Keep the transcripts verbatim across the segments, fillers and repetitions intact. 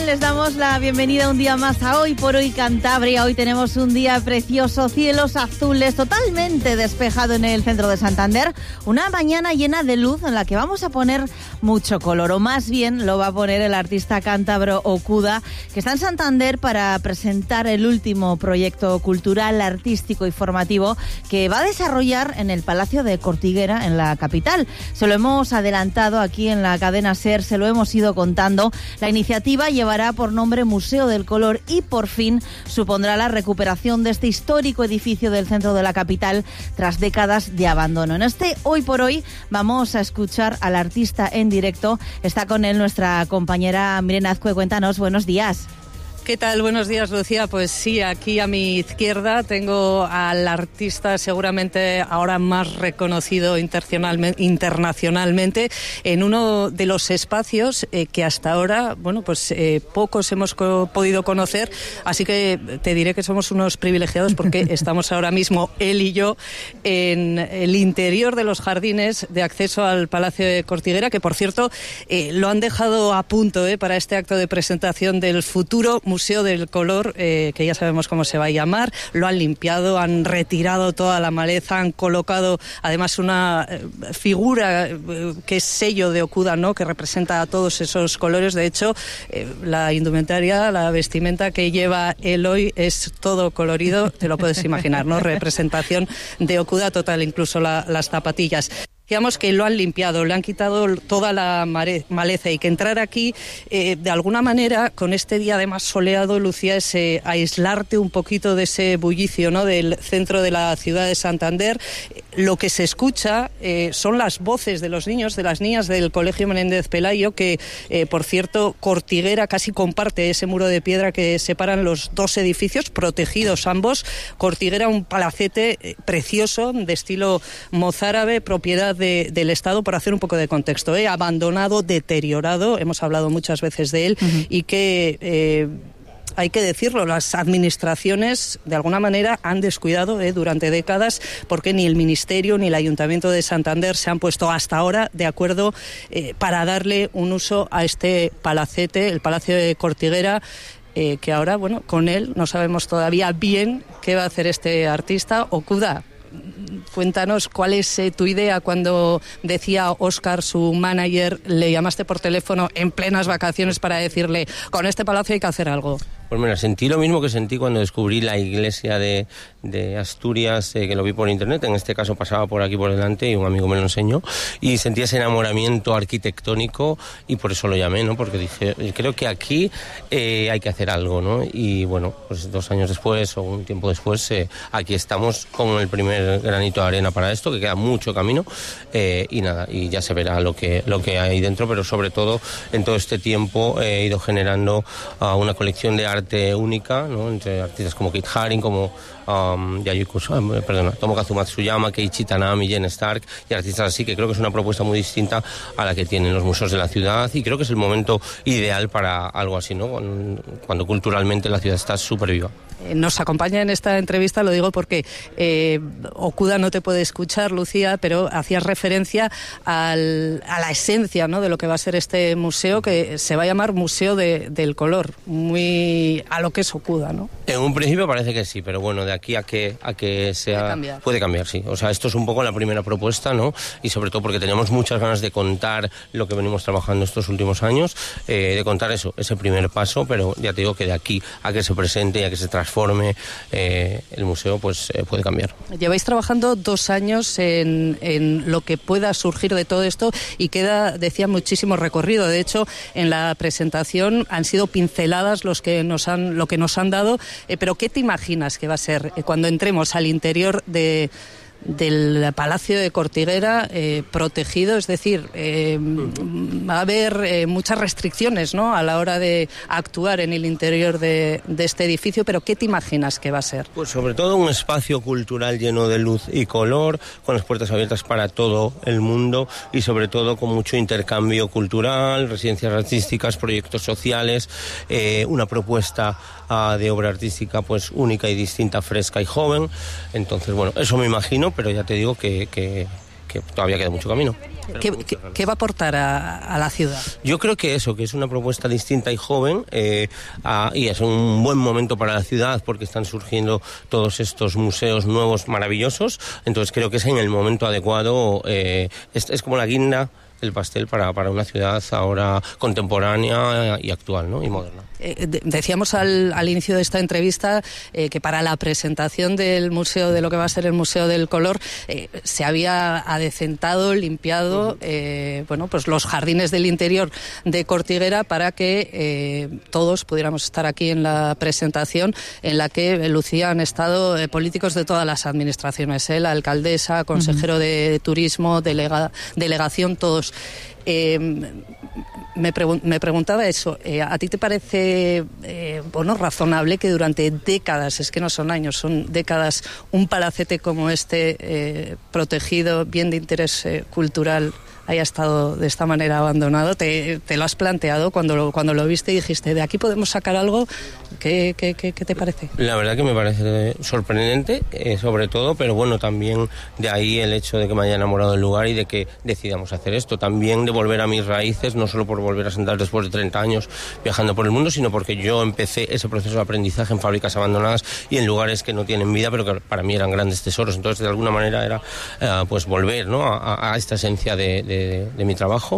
bien? Les damos la bienvenida un día más a Hoy por Hoy Cantabria. Hoy tenemos un día precioso, cielos azules, totalmente despejado en el centro de Santander. Una mañana llena de luz en la que vamos a poner mucho color, o más bien lo va a poner el artista cántabro Okuda, que está en Santander para presentar el último proyecto cultural, artístico y formativo que va a desarrollar en el Palacio de Cortiguera, en la capital. Se lo hemos adelantado aquí en la cadena SER, se lo hemos ido contando. La iniciativa llevará por nombre Museo del Color y por fin supondrá la recuperación de este histórico edificio del centro de la capital tras décadas de abandono. En este Hoy por Hoy vamos a escuchar al artista en directo. Está con él nuestra compañera Mirena Azcue. Cuéntanos, buenos días. ¿Qué tal? Buenos días, Lucía. Pues sí, aquí a mi izquierda tengo al artista seguramente ahora más reconocido internacionalmente en uno de los espacios eh, que hasta ahora, bueno, pues eh, pocos hemos co- podido conocer, así que te diré que somos unos privilegiados porque estamos ahora mismo, él y yo, en el interior de los jardines de acceso al Palacio de Cortiguera, que por cierto eh, lo han dejado a punto eh, para este acto de presentación del futuro Museo del Color, eh, que ya sabemos cómo se va a llamar. Lo han limpiado, han retirado toda la maleza, han colocado además una eh, figura eh, que es sello de Okuda, ¿no?, que representa a todos esos colores. De hecho, eh, la indumentaria, la vestimenta que lleva él hoy es todo colorido, te lo puedes imaginar, ¿no? Representación de Okuda total, incluso la, las zapatillas. Digamos que lo han limpiado, le han quitado toda la mare- maleza y que entrar aquí, eh, de alguna manera, con este día además soleado, Lucía, es eh, aislarte un poquito de ese bullicio, ¿no?, del centro de la ciudad de Santander. Lo que se escucha eh, son las voces de los niños, de las niñas del Colegio Menéndez Pelayo, que, eh, por cierto, Cortiguera casi comparte ese muro de piedra que separan los dos edificios, protegidos ambos. Cortiguera, un palacete eh, precioso, de estilo mozárabe, propiedad De, del Estado, por hacer un poco de contexto, ¿eh? abandonado, deteriorado, hemos hablado muchas veces de él, uh-huh. y que eh, hay que decirlo, las administraciones de alguna manera han descuidado eh, durante décadas, porque ni el Ministerio ni el Ayuntamiento de Santander se han puesto hasta ahora de acuerdo eh, para darle un uso a este palacete, el Palacio de Cortiguera, eh, que ahora, bueno, con él no sabemos todavía bien qué va a hacer este artista. Okuda, cuéntanos cuál es eh, tu idea cuando decía Óscar, su manager, le llamaste por teléfono en plenas vacaciones para decirle, con este palacio hay que hacer algo. Pues mira, sentí lo mismo que sentí cuando descubrí la iglesia de, de Asturias, eh, que lo vi por internet. En este caso pasaba por aquí por delante y un amigo me lo enseñó, y sentí ese enamoramiento arquitectónico y por eso lo llamé, ¿no? Porque dije, creo que aquí eh, hay que hacer algo, ¿no? Y bueno, pues dos años después o un tiempo después, eh, aquí estamos con el primer granito de arena para esto, que queda mucho camino, eh, y nada, y ya se verá lo que, lo que hay dentro, pero sobre todo en todo este tiempo eh, he ido generando uh, una colección de arte única, ¿no?, entre artistas como Kate Haring, como um, Yayuko, perdona, Tomokazu Matsuyama, Keiichi Tanami, Jen Stark, y artistas así, que creo que es una propuesta muy distinta a la que tienen los museos de la ciudad, y creo que es el momento ideal para algo así, ¿no?, cuando, cuando culturalmente la ciudad está súper viva. Nos acompaña en esta entrevista, lo digo porque eh, Okuda no te puede escuchar, Lucía, pero hacías referencia al, a la esencia, ¿no?, de lo que va a ser este museo, que se va a llamar Museo de, del Color, muy a lo que es Okuda, ¿no? En un principio parece que sí, pero bueno, de aquí a que, a que sea... Puede cambiar. Puede cambiar, sí. O sea, esto es un poco la primera propuesta, ¿no? Y sobre todo porque teníamos muchas ganas de contar lo que venimos trabajando estos últimos años, eh, de contar eso, ese primer paso, pero ya te digo que de aquí a que se presente y a que se transforme eh, el museo, pues eh, puede cambiar. Lleváis trabajando dos años en, en lo que pueda surgir de todo esto y queda, decía, muchísimo recorrido. De hecho, en la presentación han sido pinceladas los que nos han, lo que nos han dado, eh, pero ¿qué te imaginas que va a ser eh, cuando entremos al interior de... del Palacio de Cortiguera eh, protegido? Es decir, eh, va a haber eh, muchas restricciones, ¿no?, a la hora de actuar en el interior de, de este edificio, pero ¿qué te imaginas que va a ser? Pues sobre todo un espacio cultural lleno de luz y color, con las puertas abiertas para todo el mundo y sobre todo con mucho intercambio cultural, residencias artísticas, proyectos sociales, eh, una propuesta uh, de obra artística pues única y distinta, fresca y joven. Entonces, bueno, eso me imagino, pero ya te digo que, que, que todavía queda mucho camino. ¿Qué, qué, ¿Qué va a aportar a, a la ciudad? Yo creo que eso, que es una propuesta distinta y joven, eh, a, y es un buen momento para la ciudad porque están surgiendo todos estos museos nuevos maravillosos, entonces creo que es en el momento adecuado, eh, es, es como la guinda el pastel para, para una ciudad ahora contemporánea y actual, ¿no? Y moderna. Eh, de, decíamos al, al inicio de esta entrevista eh, que para la presentación del museo, de lo que va a ser el Museo del Color, eh, se había adecentado, limpiado, eh, bueno, pues los jardines del interior de Cortiguera para que eh, todos pudiéramos estar aquí en la presentación, en la que Lucía han estado eh, políticos de todas las administraciones, ¿eh? La alcaldesa, consejero uh-huh. de turismo, delega, delegación, todos. Eh, me, pregun- me preguntaba eso, eh, ¿a ti te parece eh, bueno, razonable que durante décadas, es que no son años, son décadas, un palacete como este, eh, protegido, bien de interés eh, cultural, haya estado de esta manera abandonado? ¿Te, te lo has planteado cuando lo, cuando lo viste y dijiste, de aquí podemos sacar algo? ¿Qué, qué, qué, qué te parece? La verdad que me parece sorprendente, eh, sobre todo, pero bueno, también de ahí el hecho de que me haya enamorado del lugar y de que decidamos hacer esto. También de volver a mis raíces, no solo por volver a sentar después de treinta años viajando por el mundo, sino porque yo empecé ese proceso de aprendizaje en fábricas abandonadas y en lugares que no tienen vida, pero que para mí eran grandes tesoros. Entonces, de alguna manera era eh, pues volver, ¿no?, a, a esta esencia de, de De, de mi trabajo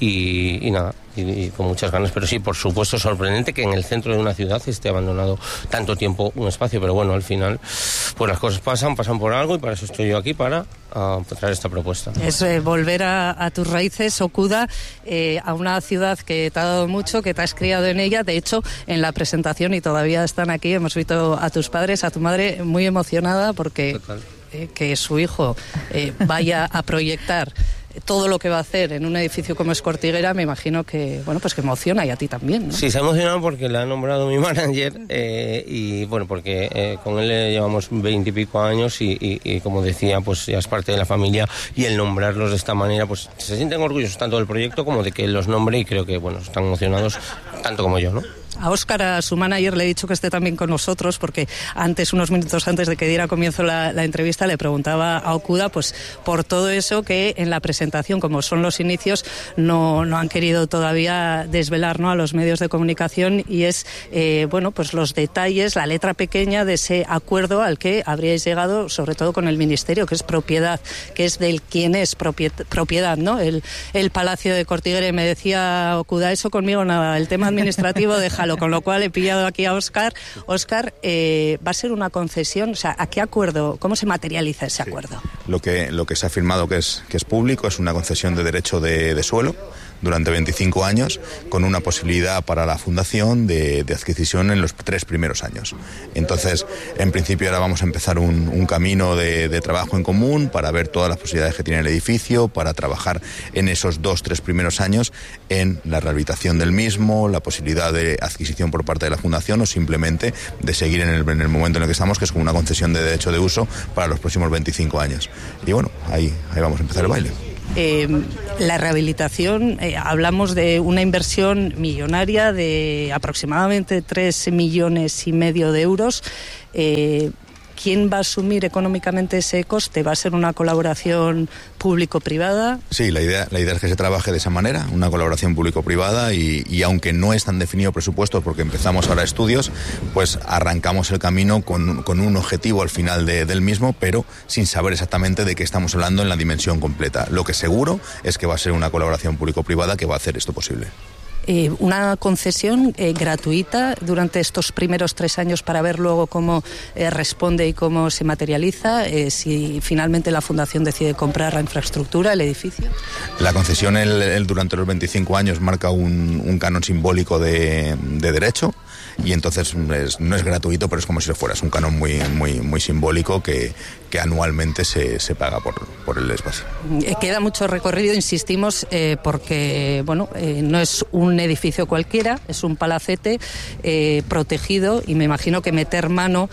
y, y nada, y, y con muchas ganas, pero sí, por supuesto, sorprendente que en el centro de una ciudad esté abandonado tanto tiempo un espacio, pero bueno, al final pues las cosas pasan, pasan por algo y para eso estoy yo aquí, para uh, traer esta propuesta. Es eh, volver a, a tus raíces, Okuda, eh, a una ciudad que te ha dado mucho, que te has criado en ella. De hecho, en la presentación, y todavía están aquí, hemos visto a tus padres, a tu madre muy emocionada porque eh, que su hijo eh, vaya a proyectar todo lo que va a hacer en un edificio como es Cortiguera, me imagino que, bueno, pues que emociona, y a ti también, ¿no? Sí, se ha emocionado porque le ha nombrado mi manager eh, y bueno, porque eh, con él le llevamos veinte y pico años y, y, y como decía, pues ya es parte de la familia, y el nombrarlos de esta manera, pues se sienten orgullosos tanto del proyecto como de que él los nombre, y creo que, bueno, están emocionados tanto como yo, ¿no? A Óscar, a su manager, le he dicho que esté también con nosotros porque antes, unos minutos antes de que diera comienzo la, la entrevista, le preguntaba a Okuda pues por todo eso que en la presentación, como son los inicios, no, no han querido todavía desvelar, ¿no?, a los medios de comunicación, y es eh, bueno, pues los detalles, la letra pequeña de ese acuerdo al que habríais llegado, sobre todo con el Ministerio, que es propiedad, que es del quien es propiedad, ¿no?, el, el Palacio de Cortiguera. Y me decía Okuda, eso conmigo nada, el tema administrativo déjalo. Con lo cual he pillado aquí a Óscar. Óscar, eh, ¿va a ser una concesión? O sea, ¿a qué acuerdo? ¿Cómo se materializa ese acuerdo? Sí. Lo que, lo que se ha firmado que es, que es público es una concesión de derecho de, de suelo durante veinticinco años, con una posibilidad para la fundación de, de adquisición en los tres primeros años. Entonces, en principio ahora vamos a empezar un, un camino de, de trabajo en común para ver todas las posibilidades que tiene el edificio, para trabajar en esos dos, tres primeros años en la rehabilitación del mismo, la posibilidad de adquisición por parte de la fundación o simplemente de seguir en el, en el momento en el que estamos, que es como una concesión de derecho de uso para los próximos veinticinco años. Y bueno, ahí, ahí vamos a empezar el baile. Eh, la rehabilitación, eh, hablamos de una inversión millonaria de aproximadamente tres millones y medio de euros. Eh, ¿Quién va a asumir económicamente ese coste? ¿Va a ser una colaboración público-privada? Sí, la idea, la idea es que se trabaje de esa manera, una colaboración público-privada, y, y aunque no están definidos presupuestos porque empezamos ahora estudios, pues arrancamos el camino con, con un objetivo al final de, del mismo, pero sin saber exactamente de qué estamos hablando en la dimensión completa. Lo que seguro es que va a ser una colaboración público-privada que va a hacer esto posible. Eh, una concesión eh, gratuita durante estos primeros tres años para ver luego cómo eh, responde y cómo se materializa, eh, si finalmente la Fundación decide comprar la infraestructura, el edificio. La concesión el, el, durante los veinticinco años marca un, un canon simbólico de, de derecho, y entonces es, no es gratuito, pero es como si lo fuera, es un canon muy, muy, muy simbólico que, que anualmente se, se paga por, por el espacio. Eh, queda mucho recorrido, insistimos, eh, porque bueno, eh, no es un edificio cualquiera, es un palacete eh, protegido, y me imagino que meter mano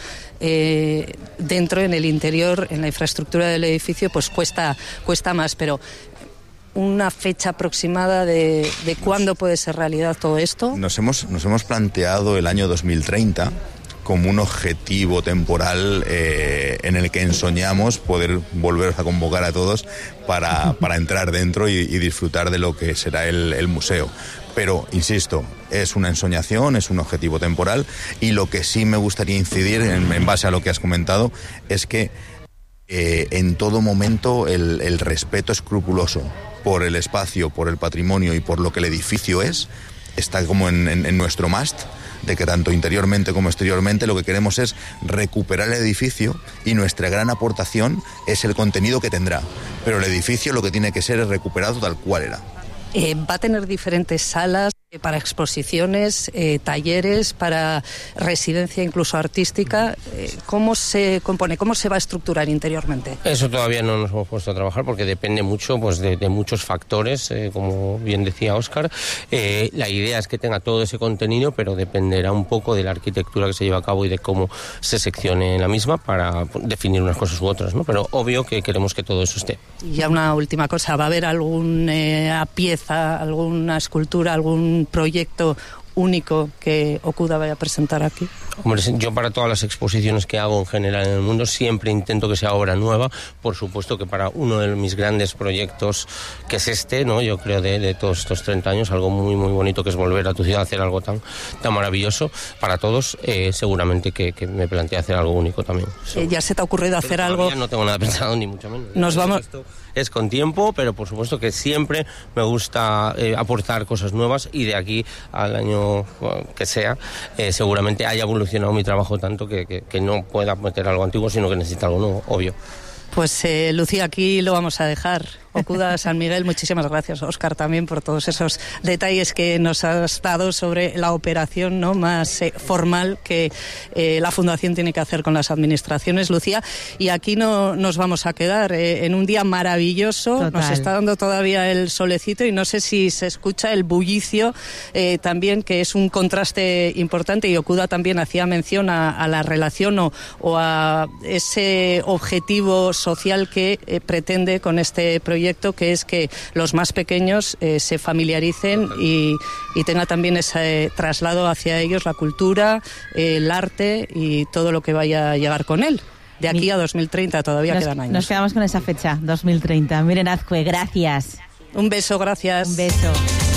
eh, dentro, en el interior, en la infraestructura del edificio, pues cuesta, cuesta más, pero una fecha aproximada de, de cuándo puede ser realidad todo esto. Nos hemos, nos hemos planteado el año dos mil treinta como un objetivo temporal eh, en el que ensoñamos poder volver a convocar a todos para, para entrar dentro y, y disfrutar de lo que será el, el museo. Pero, insisto, es una ensoñación, es un objetivo temporal, y lo que sí me gustaría incidir, en, en base a lo que has comentado, es que eh, en todo momento el, el respeto escrupuloso por el espacio, por el patrimonio y por lo que el edificio es, está como en, en, en nuestro must, de que tanto interiormente como exteriormente lo que queremos es recuperar el edificio, y nuestra gran aportación es el contenido que tendrá. Pero el edificio lo que tiene que ser es recuperado tal cual era. Eh, va a tener diferentes salas eh, para exposiciones, eh, talleres, para residencia incluso artística. Eh, ¿Cómo se compone? ¿Cómo se va a estructurar interiormente? Eso todavía no nos hemos puesto a trabajar porque depende mucho pues, de, de muchos factores, eh, como bien decía Óscar. Eh, la idea es que tenga todo ese contenido, pero dependerá un poco de la arquitectura que se lleva a cabo y de cómo se seccione la misma para definir unas cosas u otras, ¿no? Pero obvio que queremos que todo eso esté. Y ya una última cosa, ¿va a haber alguna eh, pieza, alguna escultura, algún proyecto único que Okuda vaya a presentar aquí? Hombre, yo para todas las exposiciones que hago en general en el mundo siempre intento que sea obra nueva. Por supuesto que para uno de mis grandes proyectos, que es este, ¿no? Yo creo de, de todos estos treinta años, algo muy muy bonito que es volver a tu ciudad a hacer algo tan, tan maravilloso para todos, eh, seguramente que, que me planteé hacer algo único también. Eh, ¿Ya se te ha ocurrido hacer pero algo? No tengo nada pensado, ni mucho menos. Nos vamos... Esto es con tiempo, pero por supuesto que siempre me gusta eh, aportar cosas nuevas, y de aquí al año bueno, que sea, eh, seguramente haya evolucionado mi trabajo tanto que, que, que no pueda meter algo antiguo, sino que necesita algo nuevo, obvio. Pues eh, Lucía, aquí lo vamos a dejar. Okuda San Miguel, muchísimas gracias, Óscar, también por todos esos detalles que nos has dado sobre la operación, ¿no?, más eh, formal que eh, la Fundación tiene que hacer con las administraciones, Lucía. Y aquí no nos vamos a quedar eh, en un día maravilloso. Total. Nos está dando todavía el solecito y no sé si se escucha el bullicio eh, también, que es un contraste importante, y Okuda también hacía mención a, a la relación o, o a ese objetivo social que eh, pretende con este proyecto, que es que los más pequeños eh, se familiaricen y, y tenga también ese traslado hacia ellos la cultura, eh, el arte y todo lo que vaya a llegar con él. De aquí a dos mil treinta todavía nos, quedan años. Nos quedamos con esa fecha, dos mil treinta. Miren, Azcue, gracias. Un beso, gracias. Un beso.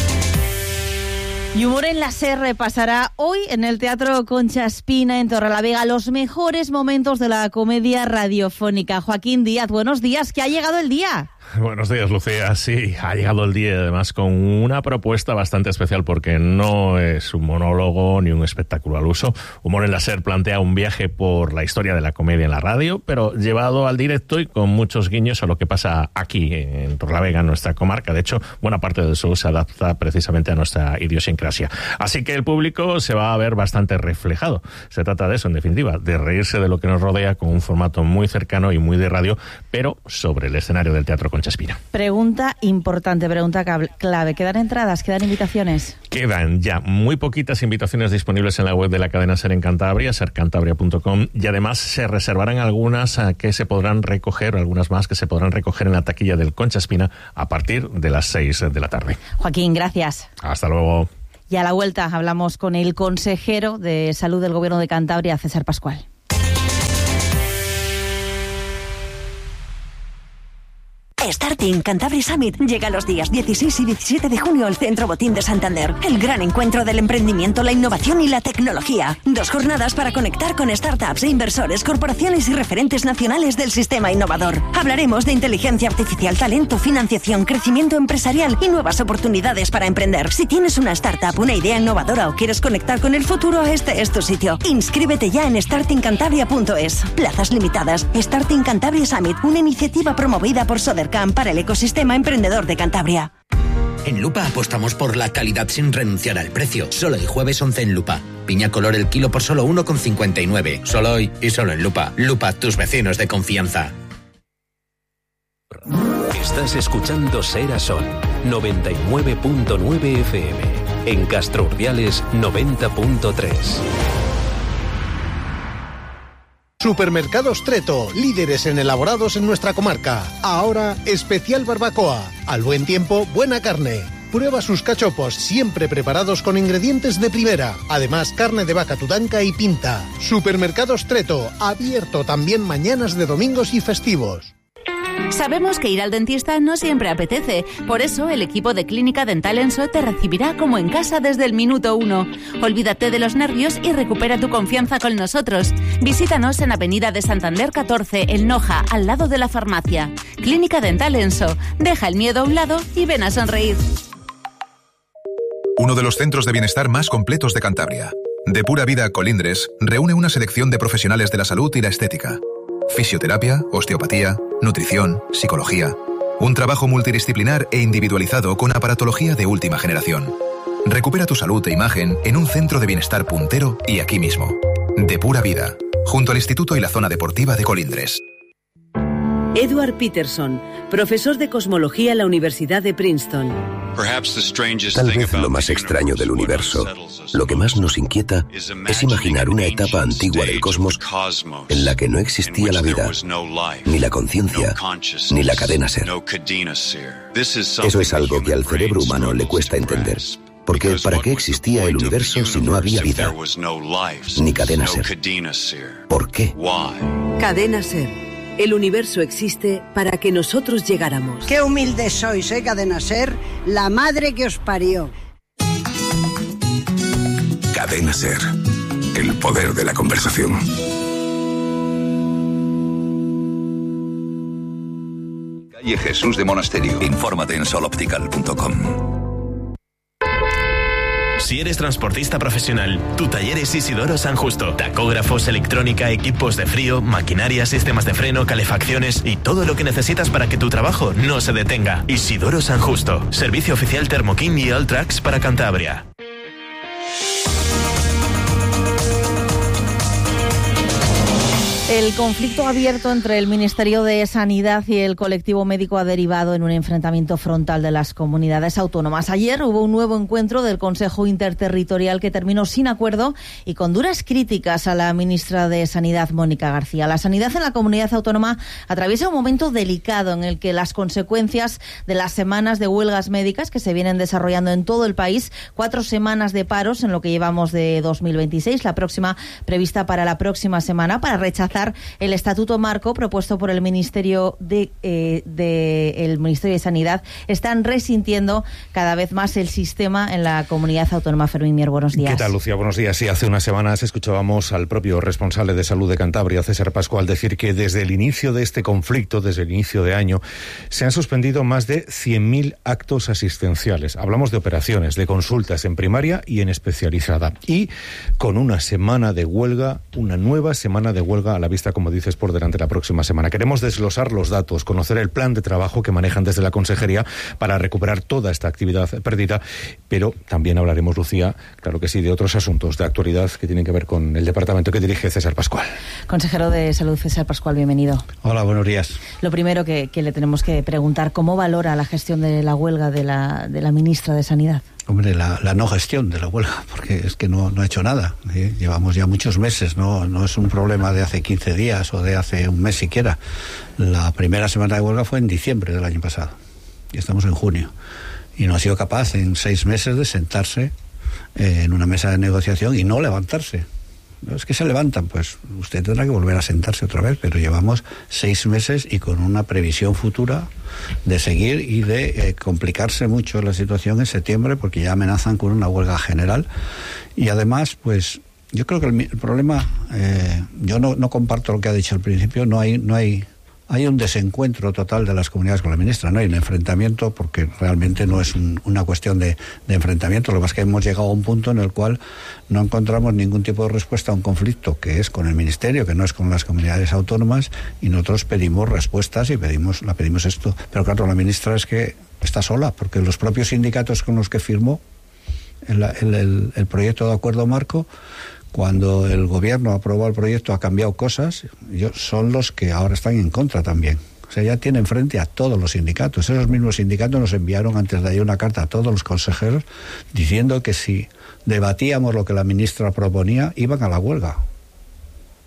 Y Humor en la SER repasará hoy en el Teatro Concha Espina en Torrelavega los mejores momentos de la comedia radiofónica. Joaquín Díaz, buenos días, que ha llegado el día. Buenos días, Lucía. Sí, ha llegado el día, además con una propuesta bastante especial, porque no es un monólogo ni un espectáculo al uso. Humor en la SER plantea un viaje por la historia de la comedia en la radio, pero llevado al directo y con muchos guiños a lo que pasa aquí en Torrelavega, en nuestra comarca. De hecho, buena parte de eso se adapta precisamente a nuestra idiosincrasia. Así que el público se va a ver bastante reflejado. Se trata de eso, en definitiva, de reírse de lo que nos rodea con un formato muy cercano y muy de radio, pero sobre el escenario del Teatro Concha Espina. Pregunta importante, pregunta clave. ¿Quedan entradas? ¿Quedan invitaciones? Quedan ya muy poquitas invitaciones disponibles en la web de la cadena SER en Cantabria, ser cantabria punto com, y además se reservarán algunas que se podrán recoger, algunas más que se podrán recoger en la taquilla del Concha Espina a partir de las seis de la tarde. Joaquín, gracias. Hasta luego. Y a la vuelta hablamos con el consejero de Salud del Gobierno de Cantabria, César Pascual. Starting Cantabria Summit llega los días dieciséis y diecisiete de junio al Centro Botín de Santander. El gran encuentro del emprendimiento, la innovación y la tecnología. Dos jornadas para conectar con startups e inversores, corporaciones y referentes nacionales del sistema innovador. Hablaremos de inteligencia artificial, talento, financiación, crecimiento empresarial y nuevas oportunidades para emprender. Si tienes una startup, una idea innovadora o quieres conectar con el futuro, este es tu sitio. Inscríbete ya en starting cantabria punto es. Plazas limitadas. Starting Cantabria Summit, una iniciativa promovida por Sodercam para el ecosistema emprendedor de Cantabria. En Lupa apostamos por la calidad sin renunciar al precio. Solo hoy jueves once en Lupa. Piña color el kilo por solo uno con cincuenta y nueve. Solo hoy y solo en Lupa. Lupa, tus vecinos de confianza. Estás escuchando Ser a Son, noventa y nueve punto nueve F M. En Castro Urdiales, noventa punto tres. Supermercados Treto, líderes en elaborados en nuestra comarca. Ahora, especial barbacoa. Al buen tiempo, buena carne. prueba sus cachopos, siempre preparados con ingredientes de primera. Además, carne de vaca tudanca y pinta. Supermercados Treto, abierto también mañanas de domingos y festivos. Sabemos que ir al dentista no siempre apetece, por eso el equipo de Clínica Dental Enso te recibirá como en casa desde el minuto uno. Olvídate de los nervios y recupera tu confianza con nosotros. Visítanos en Avenida de Santander catorce, El Noja, al lado de la farmacia. Clínica Dental Enso, deja el miedo a un lado y ven a sonreír. Uno de los centros de bienestar más completos de Cantabria. De Pura Vida Colindres reúne una selección de profesionales de la salud y la estética. Fisioterapia, osteopatía, nutrición, psicología. Un trabajo multidisciplinar e individualizado con aparatología de última generación. Recupera tu salud e imagen en un centro de bienestar puntero y aquí mismo. De Pura Vida, junto al Instituto y la Zona Deportiva de Colindres. Edward Peterson, profesor de cosmología en la Universidad de Princeton. Tal vez lo más extraño del universo, lo que más nos inquieta, es imaginar una etapa antigua del cosmos en la que no existía la vida, ni la conciencia, ni la cadena ser. Eso es algo que al cerebro humano le cuesta entender. Porque ¿para qué existía el universo si no había vida? Ni cadena ser. ¿Por qué? Cadena Ser. El universo existe para que nosotros llegáramos. Qué humildes sois, ¿eh, Cadena Ser? La madre que os parió. Cadena Ser. El poder de la conversación. Calle Jesús de Monasterio. Infórmate en sol optical punto com. Si eres transportista profesional, tu taller es Isidoro San Justo. Tacógrafos, electrónica, equipos de frío, maquinaria, sistemas de freno, calefacciones y todo lo que necesitas para que tu trabajo no se detenga. Isidoro San Justo. Servicio oficial Thermo King y Alltrax para Cantabria. El conflicto abierto entre el Ministerio de Sanidad y el colectivo médico ha derivado en un enfrentamiento frontal de las comunidades autónomas. Ayer hubo un nuevo encuentro del Consejo Interterritorial que terminó sin acuerdo y con duras críticas a la ministra de Sanidad, Mónica García. La sanidad en la comunidad autónoma atraviesa un momento delicado en el que las consecuencias de las semanas de huelgas médicas que se vienen desarrollando en todo el país, cuatro semanas de paros en lo que llevamos de dos mil veintiséis, la próxima prevista para la próxima semana, para rechazar el estatuto marco propuesto por el Ministerio de, eh, de el Ministerio de Sanidad, están resintiendo cada vez más el sistema en la comunidad autónoma. Fermín Mier, buenos días. ¿Qué tal, Lucía? Buenos días. Sí, hace unas semanas escuchábamos al propio responsable de salud de Cantabria, César Pascual, decir que desde el inicio de este conflicto, desde el inicio de año, se han suspendido más de cien mil actos asistenciales. Hablamos de operaciones, de consultas en primaria y en especializada. Y con una semana de huelga, una nueva semana de huelga a la vista, como dices, por delante la próxima semana. Queremos desglosar los datos, conocer el plan de trabajo que manejan desde la Consejería para recuperar toda esta actividad perdida, pero también hablaremos, Lucía, claro que sí, de otros asuntos de actualidad que tienen que ver con el departamento que dirige César Pascual. Consejero de Salud, César Pascual, bienvenido. Hola, buenos días. Lo primero que, que le tenemos que preguntar, ¿cómo valora la gestión de la huelga de la, de la ministra de Sanidad? Hombre, la, la no gestión de la huelga, porque es que no, no ha hecho nada. ¿eh? Llevamos ya muchos meses, no, no es un problema de hace quince días o de hace un mes siquiera. La primera semana de huelga fue en diciembre del año pasado y estamos en junio. Y no ha sido capaz en seis meses de sentarse eh, en una mesa de negociación y no levantarse. No es que se levantan, pues usted tendrá que volver a sentarse otra vez, pero llevamos seis meses y con una previsión futura de seguir y de eh, complicarse mucho la situación en septiembre, porque ya amenazan con una huelga general. Y además, pues yo creo que el, el problema, eh, yo no, no comparto lo que ha dicho al principio, no hay, no hay, hay un desencuentro total de las comunidades con la ministra, no hay un enfrentamiento, porque realmente no es un, una cuestión de, de enfrentamiento. Lo que pasa es que hemos llegado a un punto en el cual no encontramos ningún tipo de respuesta a un conflicto que es con el Ministerio, que no es con las comunidades autónomas, y nosotros pedimos respuestas y pedimos, la pedimos esto. Pero claro, la ministra es que está sola, porque los propios sindicatos con los que firmó el, el, el, el proyecto de acuerdo marco, cuando el gobierno aprobó el proyecto, ha cambiado cosas, ellos son los que ahora están en contra también. O sea, ya tienen frente a todos los sindicatos. Esos mismos sindicatos nos enviaron antes de ayer una carta a todos los consejeros diciendo que si debatíamos lo que la ministra proponía, iban a la huelga.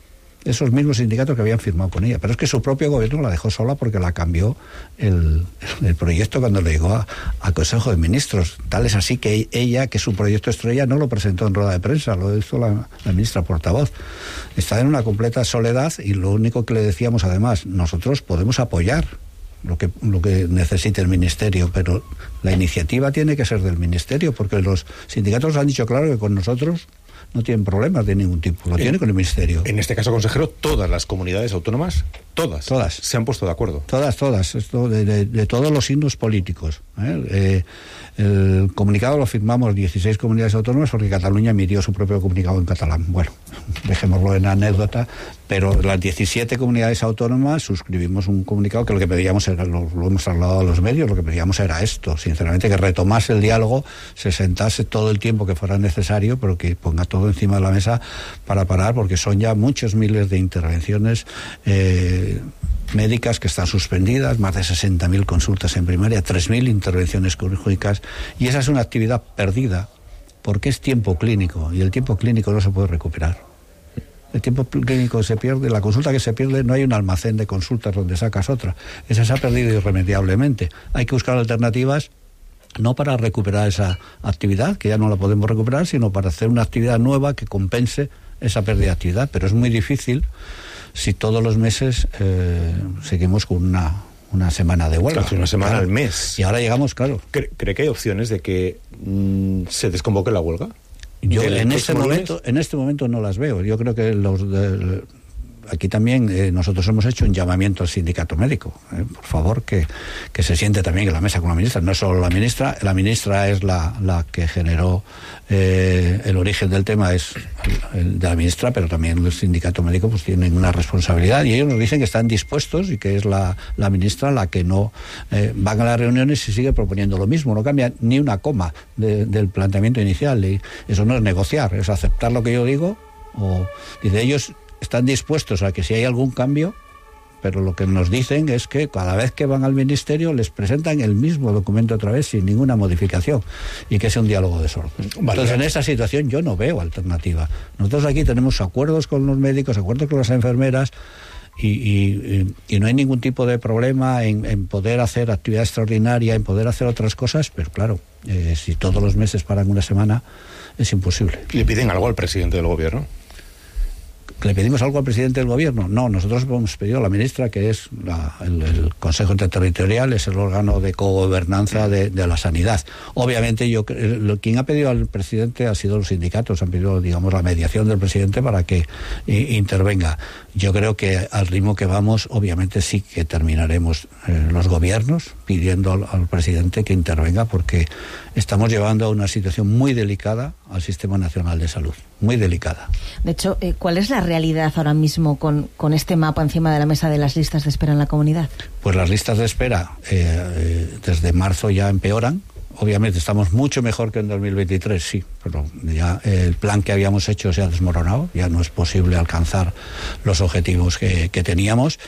esos mismos sindicatos que habían firmado con ella. Pero es que su propio gobierno la dejó sola porque la cambió el, el proyecto cuando le llegó al Consejo de Ministros. Tal es así que ella, que su proyecto estrella, no lo presentó en rueda de prensa, lo hizo la, la ministra portavoz. Está en una completa soledad y lo único que le decíamos, además, nosotros podemos apoyar lo que lo que necesite el Ministerio, pero la iniciativa tiene que ser del Ministerio, porque los sindicatos han dicho claro que con nosotros no tienen problemas de ningún tipo, lo tienen con el Ministerio. En este caso, consejero, todas las comunidades autónomas, todas, todas se han puesto de acuerdo. Todas, todas, esto de, de, de todos los signos políticos. ¿eh? Eh, el comunicado lo firmamos dieciséis comunidades autónomas porque Cataluña emitió su propio comunicado en catalán. Bueno, dejémoslo en anécdota, pero las diecisiete comunidades autónomas suscribimos un comunicado que lo que pedíamos era, lo, lo hemos trasladado a los medios, lo que pedíamos era esto, sinceramente, que retomase el diálogo, se sentase todo el tiempo que fuera necesario, pero que ponga todo encima de la mesa para parar, porque son ya muchos miles de intervenciones eh, médicas que están suspendidas, más de sesenta mil consultas en primaria, tres mil intervenciones quirúrgicas, y esa es una actividad perdida porque es tiempo clínico y el tiempo clínico no se puede recuperar. El tiempo clínico se pierde, la consulta que se pierde, no hay un almacén de consultas donde sacas otra, esa se ha perdido irremediablemente. Hay que buscar alternativas, no para recuperar esa actividad, que ya no la podemos recuperar, sino para hacer una actividad nueva que compense esa pérdida de actividad, pero es muy difícil si todos los meses eh, seguimos con una, una semana de huelga. Casi una semana claro. al mes. Y ahora llegamos, claro. ¿Cree, ¿cree que hay opciones de que mmm, se desconvoque la huelga? Yo en este momento, lunes? en este momento no las veo. Yo creo que los de, aquí también eh, nosotros hemos hecho un llamamiento al sindicato médico. Eh, por favor, que, que se siente también en la mesa con la ministra. No es solo la ministra, la ministra es la, la que generó eh, el origen del tema, es el, el de la ministra, pero también el sindicato médico pues tienen una responsabilidad y ellos nos dicen que están dispuestos y que es la, la ministra la que no eh, van a las reuniones y sigue proponiendo lo mismo, no cambia ni una coma de, del planteamiento inicial. Y eso no es negociar, es aceptar lo que yo digo. O dice, ellos están dispuestos a que si hay algún cambio, pero lo que nos dicen es que cada vez que van al Ministerio les presentan el mismo documento otra vez sin ninguna modificación y que es un diálogo de sordos. Vale. Entonces en esa situación yo no veo alternativa. Nosotros aquí tenemos acuerdos con los médicos, acuerdos con las enfermeras y, y, y no hay ningún tipo de problema en, en poder hacer actividad extraordinaria, en poder hacer otras cosas, pero claro, eh, si todos los meses paran una semana es imposible. ¿Le piden algo al presidente del gobierno? ¿Le pedimos algo al presidente del gobierno? No, nosotros hemos pedido a la ministra, que es la, el, el Consejo Interterritorial, es el órgano de cogobernanza de, de la sanidad. Obviamente, yo lo, quien ha pedido al presidente ha sido los sindicatos, han pedido, digamos, la mediación del presidente para que eh, intervenga. Yo creo que al ritmo que vamos, obviamente sí que terminaremos eh, los gobiernos pidiendo al, al presidente que intervenga, porque estamos llevando a una situación muy delicada al Sistema Nacional de Salud, muy delicada. De hecho, eh, ¿cuál es la realidad ahora mismo con, con este mapa encima de la mesa de las listas de espera en la comunidad? Pues las listas de espera eh, eh, desde marzo ya empeoran. Obviamente estamos mucho mejor que en dos mil veintitrés, sí, pero ya el plan que habíamos hecho se ha desmoronado, ya no es posible alcanzar los objetivos que, que teníamos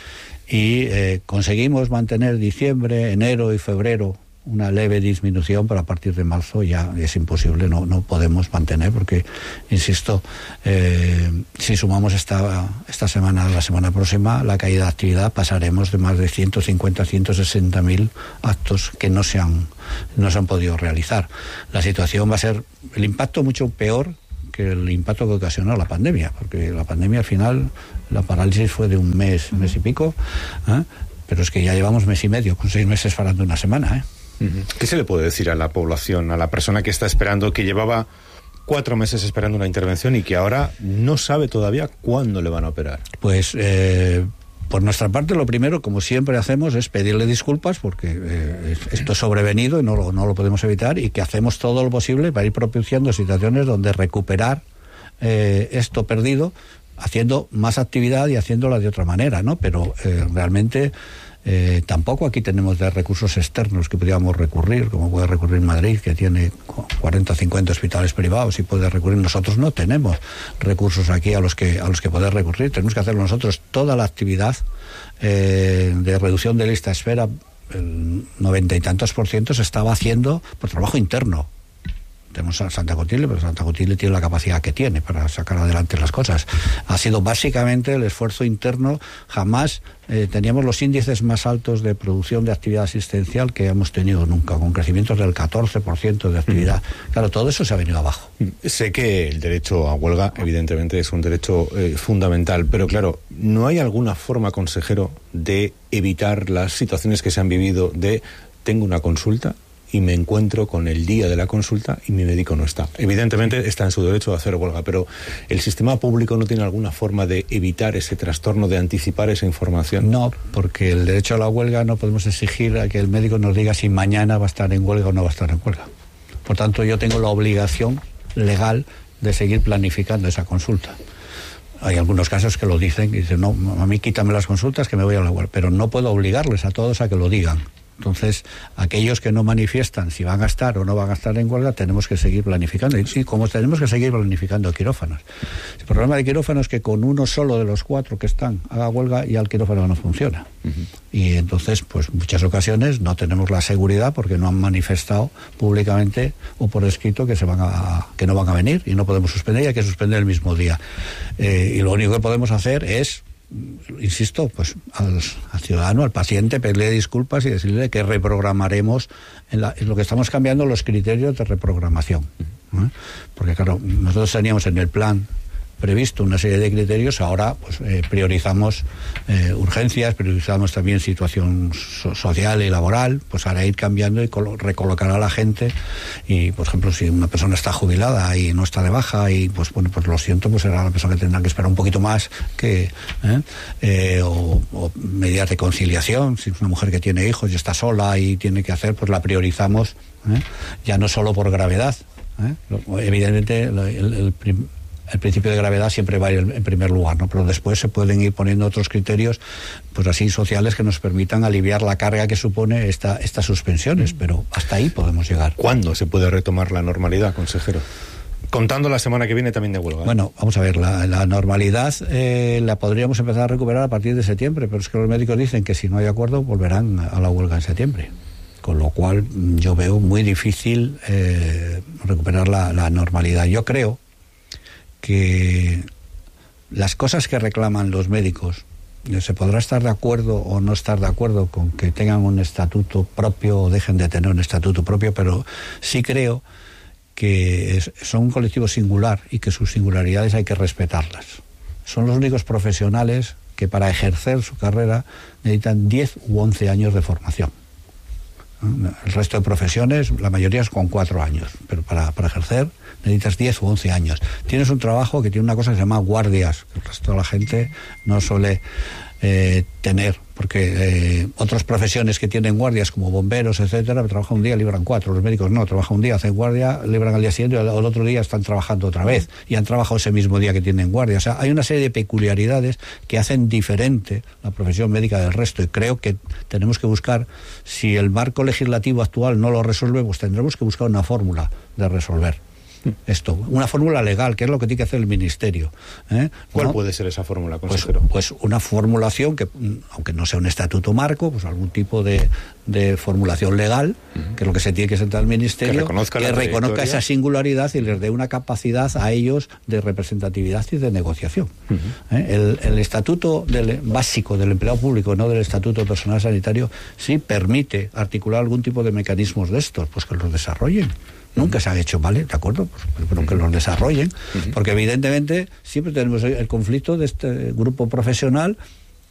y eh, conseguimos mantener diciembre, enero y febrero una leve disminución, pero a partir de marzo ya es imposible, no, no podemos mantener, porque, insisto, eh, si sumamos esta, esta semana a la semana próxima, la caída de actividad, pasaremos de más de ciento cincuenta a ciento sesenta mil actos que no se han, no se han podido realizar. La situación va a ser, el impacto mucho peor que el impacto que ocasionó la pandemia, porque la pandemia al final, la parálisis fue de un mes, mes y pico, ¿eh? Pero es que ya llevamos mes y medio, con seis meses parando una semana, ¿eh? ¿Qué se le puede decir a la población, a la persona que está esperando, que llevaba cuatro meses esperando una intervención y que ahora no sabe todavía cuándo le van a operar? Pues eh, por nuestra parte, lo primero, como siempre hacemos, es pedirle disculpas porque eh, esto es sobrevenido y no lo, no lo podemos evitar, y que hacemos todo lo posible para ir propiciando situaciones donde recuperar eh, esto perdido, haciendo más actividad y haciéndola de otra manera, ¿no? Pero eh, realmente Eh, tampoco aquí tenemos de recursos externos que pudiéramos recurrir, como puede recurrir Madrid, que tiene cuarenta o cincuenta hospitales privados y puede recurrir. Nosotros no tenemos recursos aquí a los que a los que poder recurrir. Tenemos que hacerlo nosotros. Toda la actividad eh, de reducción de lista de espera, el noventa y tantos por ciento se estaba haciendo por trabajo interno. Tenemos a Santa Cotile, pero Santa Cotile tiene la capacidad que tiene para sacar adelante las cosas. Ha sido básicamente el esfuerzo interno. Jamás eh, teníamos los índices más altos de producción de actividad asistencial que hemos tenido nunca, con crecimientos del catorce por ciento de actividad. Mm. Claro, todo eso se ha venido abajo. Sé que el derecho a huelga, evidentemente, es un derecho eh, fundamental, pero claro, ¿no hay alguna forma, consejero, de evitar las situaciones que se han vivido de tengo una consulta y me encuentro con el día de la consulta y mi médico no está? Evidentemente está en su derecho de hacer huelga, pero ¿el sistema público no tiene alguna forma de evitar ese trastorno, de anticipar esa información? No, porque el derecho a la huelga no podemos exigir a que el médico nos diga si mañana va a estar en huelga o no va a estar en huelga. Por tanto, yo tengo la obligación legal de seguir planificando esa consulta. Hay algunos casos que lo dicen y dicen, no, a mí quítame las consultas que me voy a la huelga, pero no puedo obligarles a todos a que lo digan. Entonces, aquellos que no manifiestan si van a estar o no van a estar en huelga, tenemos que seguir planificando. Y sí, como tenemos que seguir planificando quirófanos. El problema de quirófanos es que con uno solo de los cuatro que están haga huelga, ya el quirófano no funciona. Uh-huh. Y entonces, pues muchas ocasiones no tenemos la seguridad porque no han manifestado públicamente o por escrito que se van a que no van a venir y no podemos suspender y hay que suspender el mismo día. Eh, y lo único que podemos hacer es, insisto, pues al, al ciudadano, al paciente, pedirle disculpas y decirle que reprogramaremos, en, la, en lo que estamos cambiando los criterios de reprogramación. ¿eh? Porque claro, nosotros teníamos en el plan previsto una serie de criterios, ahora pues eh, priorizamos eh, urgencias, priorizamos también situación so- social y laboral, pues ahora ir cambiando y colo- recolocar a la gente y, por ejemplo, si una persona está jubilada y no está de baja y pues bueno, pues lo siento, pues será la persona que tendrá que esperar un poquito más que ¿eh? Eh, o, o medidas de conciliación, si es una mujer que tiene hijos y está sola y tiene que hacer, pues la priorizamos ¿eh? ya no solo por gravedad, ¿eh? Evidentemente el, el, el prim- el principio de gravedad siempre va a ir en primer lugar, ¿no? Pero después se pueden ir poniendo otros criterios, pues así sociales, que nos permitan aliviar la carga que supone esta, estas suspensiones, pero hasta ahí podemos llegar. ¿Cuándo se puede retomar la normalidad, consejero? Contando la semana que viene también de huelga. ¿eh? Bueno, vamos a ver, la, la normalidad eh, la podríamos empezar a recuperar a partir de septiembre, pero es que los médicos dicen que si no hay acuerdo volverán a la huelga en septiembre. Con lo cual yo veo muy difícil eh, recuperar la, la normalidad. Yo creo que las cosas que reclaman los médicos, se podrá estar de acuerdo o no estar de acuerdo con que tengan un estatuto propio o dejen de tener un estatuto propio, pero sí creo que es, son un colectivo singular y que sus singularidades hay que respetarlas. Son los únicos profesionales que para ejercer su carrera necesitan diez u once años de formación. El resto de profesiones, la mayoría es con cuatro años, pero para, para ejercer necesitas diez u once años. Tienes un trabajo que tiene una cosa que se llama guardias, que el resto de la gente no suele eh, tener, porque eh, otras profesiones que tienen guardias como bomberos, etcétera, trabajan un día, libran cuatro. Los médicos no, trabajan un día, hacen guardia, libran al día siguiente y al, al otro día están trabajando otra vez y han trabajado ese mismo día que tienen guardia. O sea, hay una serie de peculiaridades que hacen diferente la profesión médica del resto, y creo que tenemos que buscar, si el marco legislativo actual no lo resuelve, pues tendremos que buscar una fórmula de resolver esto, una fórmula legal, que es lo que tiene que hacer el Ministerio. ¿eh? ¿Cuál ¿No? puede ser esa fórmula, consejero? Pues, pues una formulación que, aunque no sea un estatuto marco, pues algún tipo de, de formulación legal, uh-huh. que es lo que se tiene que sentar el Ministerio, que reconozca, que reconozca esa singularidad y les dé una capacidad a ellos de representatividad y de negociación. Uh-huh. ¿eh? el, el estatuto del, básico del empleado público, no del estatuto del personal sanitario, sí permite articular algún tipo de mecanismos de estos, pues que los desarrollen. Nunca se ha hecho, ¿vale? ¿De acuerdo? Pues, pero que los desarrollen, uh-huh. porque evidentemente siempre tenemos el conflicto de este grupo profesional